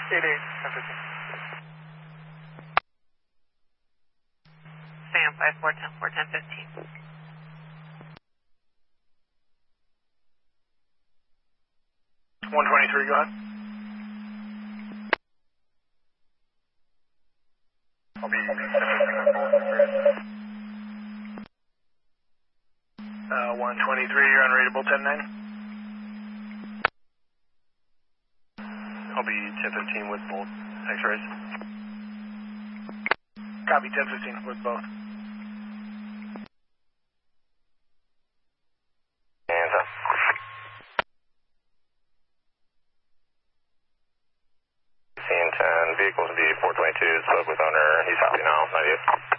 Sam, 5410, 41015. 123, go ahead. I'll be 123, you're unrateable 10-9. I'll be 1015 with both X-rays. Copy, 1015 with both. And seeing 10 vehicles, be 422, spoke with owner, he's happy now, 98.